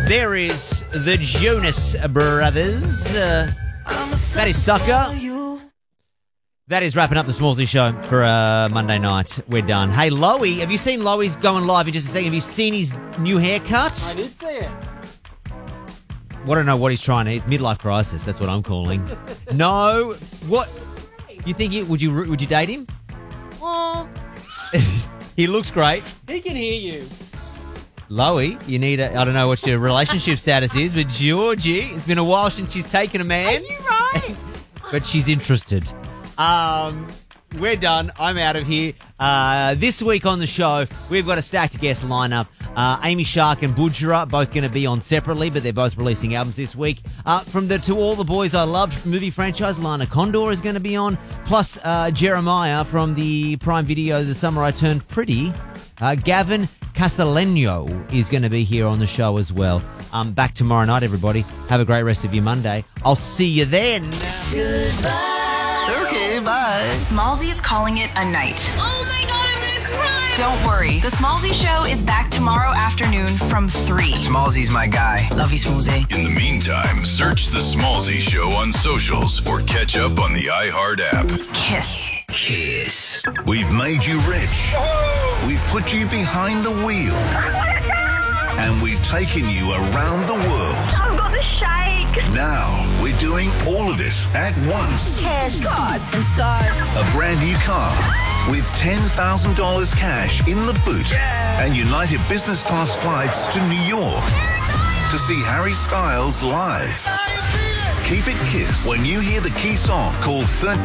There is the Jonas Brothers. That is Sucker. That is wrapping up the Smallsy show for Monday night. We're done. Hey, Loey, have you seen Loey's going live in just a second? Have you seen his new haircut? I did see it. I don't know what he's trying to. It's midlife crisis. That's what I'm calling. No, what? You think would you date him? Oh, He looks great. he can hear you. Loey, you need I don't know what your relationship status is, but Georgie, it's been a while since she's taken a man. Are you right? But she's interested. We're done. I'm out of here. This week on the show, we've got a stacked guest lineup. Amy Shark and Budjera both going to be on separately, but they're both releasing albums this week. From To All the Boys I Loved movie franchise, Lana Condor is going to be on. Plus, Jeremiah from the Prime Video The Summer I Turned Pretty. Gavin Casaleno is going to be here on the show as well. Back tomorrow night, everybody. Have a great rest of your Monday. I'll see you then. Goodbye. Okay, bye. Smallsy is calling it a night. Oh my God, I'm gonna cry. Don't worry. The Smallsy Show is back tomorrow afternoon from 3. Smallsy's my guy. Love you, Smallsy. In the meantime, search The Smallsy Show on socials or catch up on the iHeart app. Kiss. Kiss. We've made you rich. We've put you behind the wheel. And we've taken you around the world. I've got the shake. Now, we're doing all of it at once. Cash, cars, and stars. A brand new car with $10,000 cash in the boot and United Business Class flights to New York to see Harry Styles live. Keep it Kiss when you hear the key song called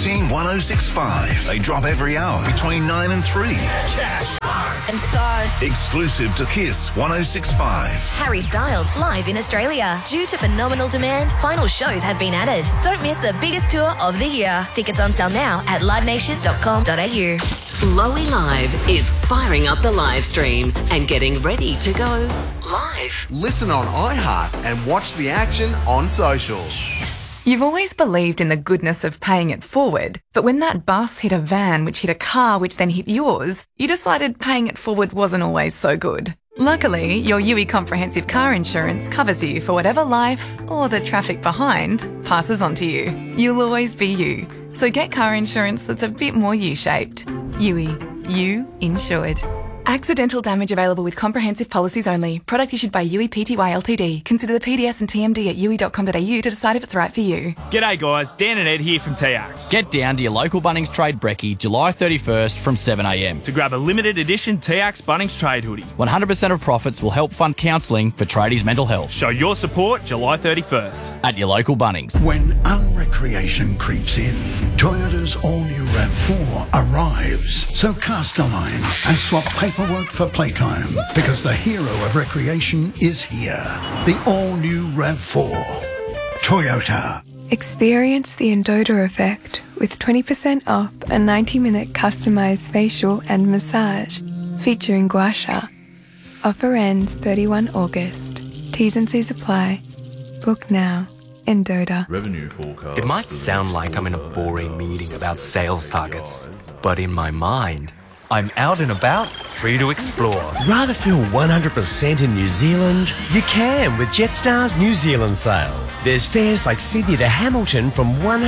131065. They drop every hour between 9 and 3. Cash, cars, and stars. Exclusive to Kiss 1065. Harry Styles live in Australia. Due to phenomenal demand, final shows have been added. Don't miss the biggest tour of the year. Tickets on sale now at livenation.com.au. Loey Live is firing up the live stream and getting ready to go live. Listen on iHeart and watch the action on socials. You've always believed in the goodness of paying it forward, but when that bus hit a van which hit a car which then hit yours, you decided paying it forward wasn't always so good. Luckily, your UE Comprehensive Car Insurance covers you for whatever life, or the traffic behind, passes on to you. You'll always be you. So get car insurance that's a bit more U-shaped. UE. You insured. Accidental damage available with comprehensive policies only. Product issued by UE Pty Ltd. Consider the PDS and TMD at UE.com.au to decide if it's right for you. G'day guys, Dan and Ed here from TX. Get down to your local Bunnings Trade Brekkie July 31st from 7am to grab a limited edition TX Bunnings Trade hoodie. 100% of profits will help fund counselling for tradies' mental health. Show your support July 31st. At your local Bunnings. When unrecreation creeps in, Toyota's all-new RAV4 arrives. So cast a line and swap paperwork for playtime, because the hero of recreation is here. The all-new RAV4. Toyota. Experience the Endota effect with 20% off a 90-minute customized facial and massage featuring gua sha. Offer ends 31 August. T's and C's apply. Book now. Endota. Revenue forecast. It might sound like I'm in a boring meeting about sales targets, but in my mind, I'm out and about, free to explore. Rather feel 100% in New Zealand? You can with Jetstar's New Zealand sale. There's fares like Sydney to Hamilton from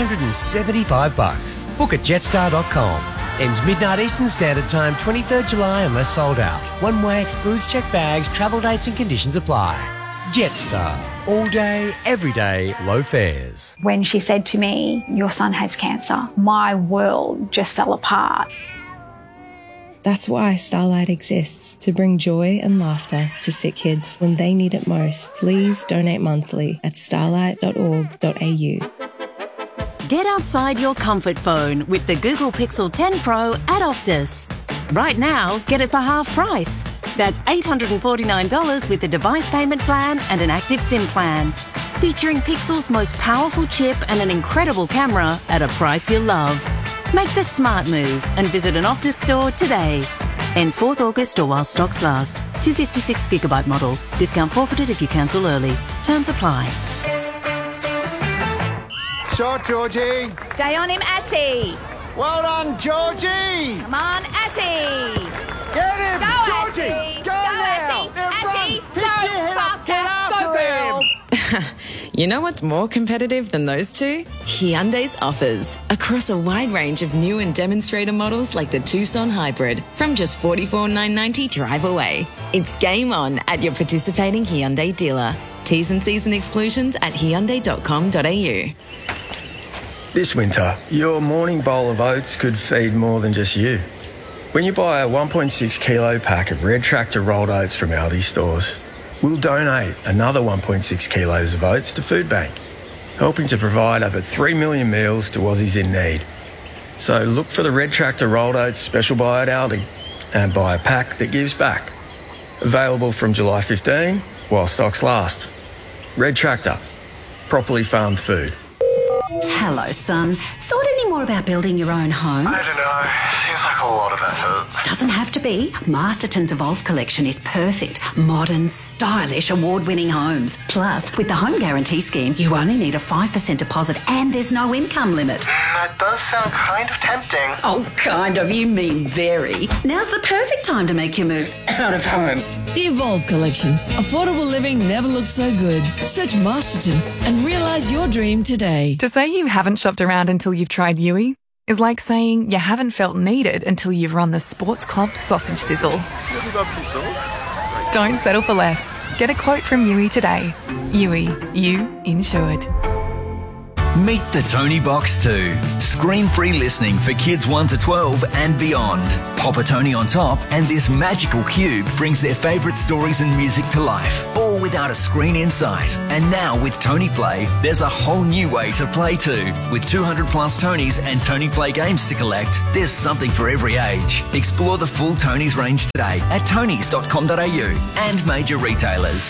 $175. Book at jetstar.com. Ends midnight Eastern Standard Time, 23rd July unless sold out. One way, excludes checked bags, travel dates and conditions apply. Jetstar. All day, every day, low fares. When she said to me, "Your son has cancer," my world just fell apart. That's why Starlight exists, to bring joy and laughter to sick kids when they need it most. Please donate monthly at starlight.org.au. Get outside your comfort phone with the Google Pixel 10 Pro at Optus. Right now, get it for half price. That's $849 with a device payment plan and an active SIM plan. Featuring Pixel's most powerful chip and an incredible camera at a price you'll love. Make the smart move and visit an Optus store today. Ends 4th August or while stocks last. 256GB model. Discount forfeited if you cancel early. Terms apply. Shot, Georgie. Stay on him, Ashy. Well done, Georgie. Come on, Ashy. Get him, Go, Georgie. Ashy. Go now. Ashy. Ashy. Pick your head up. Faster. Get after Go, it. You know what's more competitive than those two? Hyundai's offers. Across a wide range of new and demonstrator models like the Tucson Hybrid from just $44,990 drive away. It's game on at your participating Hyundai dealer. T's and C's and exclusions at hyundai.com.au. This winter, your morning bowl of oats could feed more than just you. When you buy a 1.6 kilo pack of Red Tractor rolled oats from Aldi stores, we'll donate another 1.6 kilos of oats to Food Bank, helping to provide over 3 million meals to Aussies in need. So look for the Red Tractor rolled oats special buy at Aldi and buy a pack that gives back. Available from July 15 while stocks last. Red Tractor, properly farmed food. Hello, son. Thought any more about building your own home? I don't know. Seems like a lot of effort. Doesn't have to be. Masterton's Evolve collection is perfect. Modern, stylish, award-winning homes. Plus, with the Home Guarantee Scheme, you only need a 5% deposit and there's no income limit. That does sound kind of tempting. Oh, kind of. You mean very. Now's the perfect time to make your move out of home. The Evolve collection. Affordable living never looked so good. Search Masterton and realise your dream today. To say you haven't shopped around until you've tried Yui is like saying you haven't felt needed until you've run the Sports Club sausage sizzle. Don't settle for less. Get a quote from Yui today. Yui, you insured. Meet the Tony Box 2. Screen-free listening for kids 1 to 12 and beyond. Pop a Tony on top and this magical cube brings their favourite stories and music to life, all without a screen in sight. And now with Tony Play, there's a whole new way to play too. With 200 plus Tonys and Tony Play games to collect, there's something for every age. Explore the full Tonys range today at tonys.com.au and major retailers.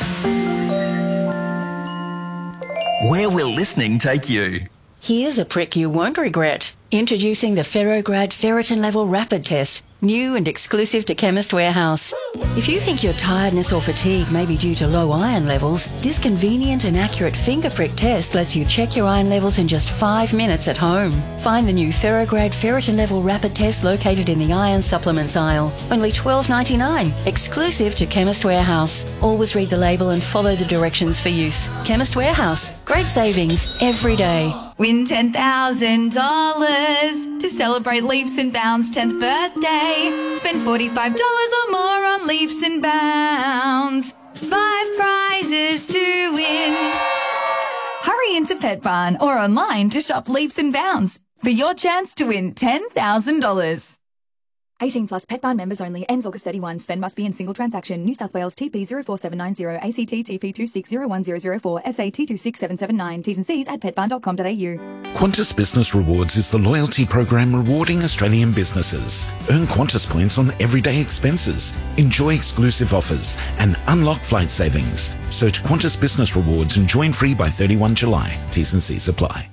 Where will listening take you? Here's a prick you won't regret. Introducing the Ferrograd Ferritin Level Rapid Test. New and exclusive to Chemist Warehouse. If you think your tiredness or fatigue may be due to low iron levels, this convenient and accurate finger prick test lets you check your iron levels in just 5 minutes at home. Find the new Ferrograd Ferritin Level Rapid Test located in the iron supplements aisle. Only $12.99, exclusive to Chemist Warehouse. Always read the label and follow the directions for use. Chemist Warehouse. Great savings every day. Win $10,000 to celebrate Leaps and Bounds' 10th birthday. Spend $45 or more on Leaps and Bounds. 5 prizes to win. Hurry into Pet Barn or online to shop Leaps and Bounds for your chance to win $10,000. 18 plus Pet Barn members only. Ends August 31. Spend must be in single transaction. New South Wales TP 04790 ACT TP 260104 SA T26779. T's and C's at petbarn.com.au. Qantas Business Rewards is the loyalty program rewarding Australian businesses. Earn Qantas points on everyday expenses, enjoy exclusive offers, and unlock flight savings. Search Qantas Business Rewards and join free by 31 July. T's and C's apply.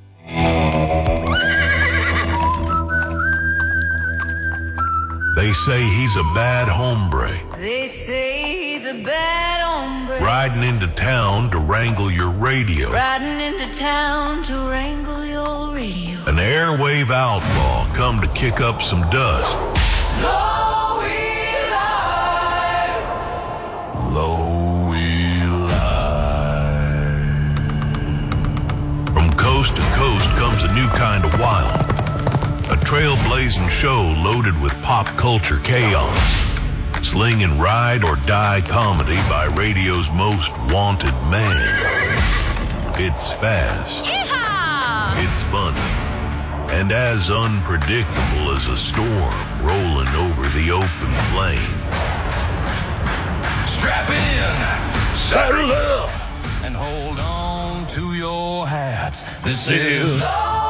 They say he's a bad hombre. They say he's a bad hombre. Riding into town to wrangle your radio. Riding into town to wrangle your radio. An airwave outlaw come to kick up some dust. Lowy Live. Lowy Live. From coast to coast comes a new kind of wild. A trailblazing show loaded with pop culture chaos. Sling and ride or die comedy by radio's most wanted man. It's fast. Yeehaw! It's funny. And as unpredictable as a storm rolling over the open plain. Strap in, saddle up, and hold on to your hats. This is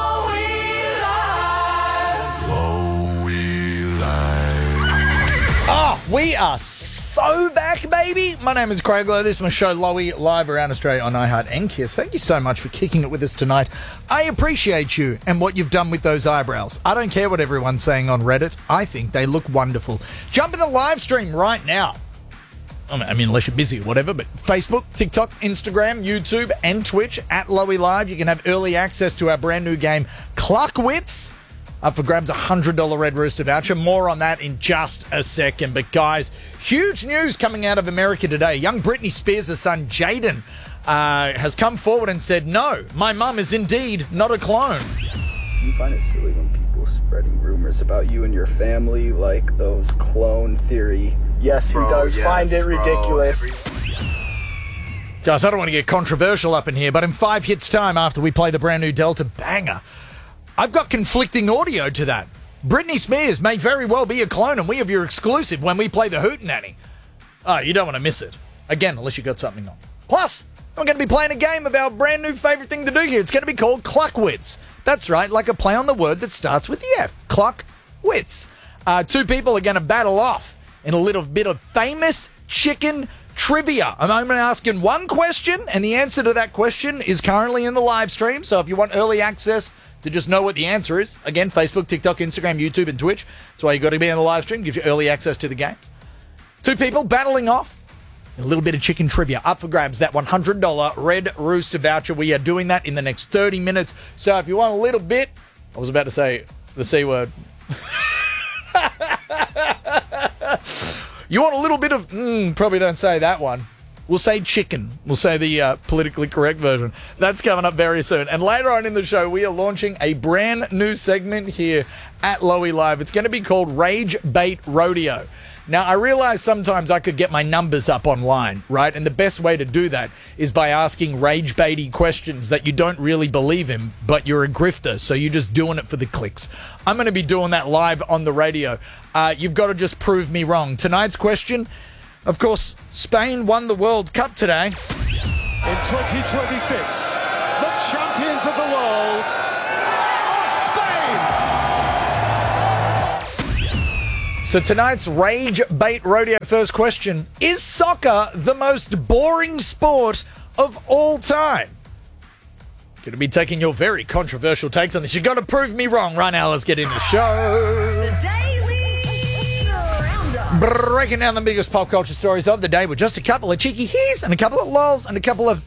Oh, we are so back, baby. My name is Craig Lowe. This is my show, Lowy Live, around Australia on iHeart and Kiss. Thank you so much for kicking it with us tonight. I appreciate you and what you've done with those eyebrows. I don't care what everyone's saying on Reddit. I think they look wonderful. Jump in the live stream right now. I mean, unless you're busy or whatever, but Facebook, TikTok, Instagram, YouTube, and Twitch at Lowy Live. You can have early access to our brand new game, Cluckwits. Up for grabs, $100 Red Rooster voucher. More on that in just a second. But guys, huge news coming out of America today. Young Britney Spears' son, Jaden, has come forward and said, no, my mum is indeed not a clone. Do you find it silly when people spreading rumors about you and your family, like those clone theory? Yes, he does find it ridiculous. Guys, I don't want to get controversial up in here, but in 5 hits' time after we play the brand new Delta banger, I've got conflicting audio to that. Britney Spears may very well be a clone, and we have your exclusive when we play the Hootenanny. Oh, you don't want to miss it. Again, unless you got something on. Plus, I'm going to be playing a game of our brand new favourite thing to do here. It's going to be called Cluckwits. That's right, like a play on the word that starts with the F. Cluckwits. 2 people are going to battle off in a little bit of famous chicken trivia. I'm only asking one question, and the answer to that question is currently in the live stream. So if you want early access to just know what the answer is, again, Facebook, TikTok, Instagram, YouTube, and Twitch. That's why you got to be in the live stream. Gives you early access to the games. 2 people battling off. A little bit of chicken trivia up for grabs. That $100 Red Rooster voucher. We are doing that in the next 30 minutes. So if you want a little bit, I was about to say the C word. You want a little bit of, probably don't say that one. We'll say chicken. We'll say the politically correct version. That's coming up very soon. And later on in the show, we are launching a brand new segment here at Lowy Live. It's going to be called Rage Bait Rodeo. Now, I realize sometimes I could get my numbers up online, right? And the best way to do that is by asking rage-baity questions that you don't really believe in, but you're a grifter, so you're just doing it for the clicks. I'm going to be doing that live on the radio. You've got to just prove me wrong. Tonight's question, of course, Spain won the World Cup today. In 2026, the champions of the world are Spain! So tonight's Rage Bait Rodeo first question, is soccer the most boring sport of all time? Going to be taking your very controversial takes on this. You've got to prove me wrong. Right now, let's get in the show. The Daily Roundup. Breaking down the biggest pop culture stories of the day with just a couple of cheeky hees and a couple of lols and a couple of...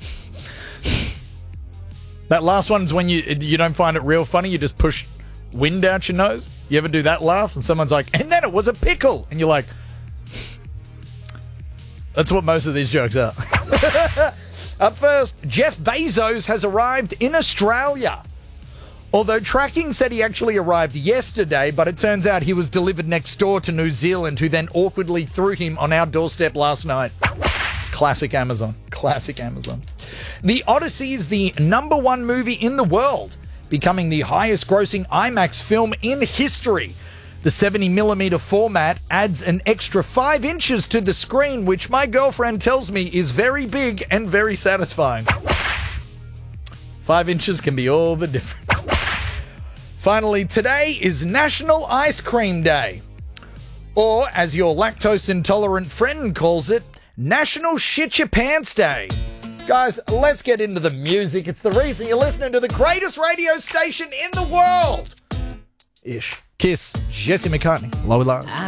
That last one's when you don't find it real funny, you just push wind out your nose. You ever do that laugh? And someone's like, and then it was a pickle. And you're like, that's what most of these jokes are. Up first, Jeff Bezos has arrived in Australia. Although tracking said he actually arrived yesterday, but it turns out he was delivered next door to New Zealand, who then awkwardly threw him on our doorstep last night. Classic Amazon. Classic Amazon. The Odyssey is the #1 movie in the world, becoming the highest grossing IMAX film in history. The 70mm format adds an extra 5 inches to the screen, which my girlfriend tells me is very big and very satisfying. 5 inches can be all the difference. Finally, today is National Ice Cream Day. Or, as your lactose intolerant friend calls it, National Shit Your Pants Day. Guys, let's get into the music. It's the reason you're listening to the greatest radio station in the world. Ish. Kiss, Jesse McCartney, Lowy Live.